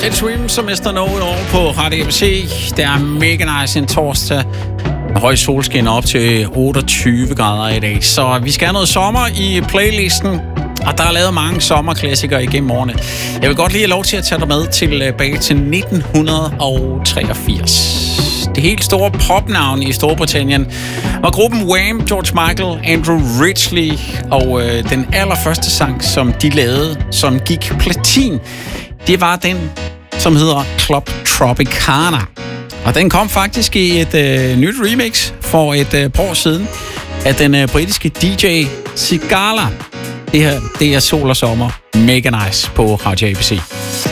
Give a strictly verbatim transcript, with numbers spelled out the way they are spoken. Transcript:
Ed Sheeran, som mister noget over på Radio A B C. Det er mega nice en torsdag. Høj solskin op til otteogtyve grader i dag. Så vi skal have noget sommer i playlisten. Og der er lavet mange sommerklassikere igennem årene. Jeg vil godt lige have lov til at tage dig med tilbage til nitten treogfirs. Det helt store popnavn i Storbritannien var gruppen Wham!, George Michael, Andrew Ridgeley, og øh, den allerførste sang, som de lavede, som gik platin, det var den, som hedder Club Tropicana. Og den kom faktisk i et øh, nyt remix for et øh, par år siden af den øh, britiske D J Sigala. Det her, det er Sol og Sommer. Mega nice på Radio A B C.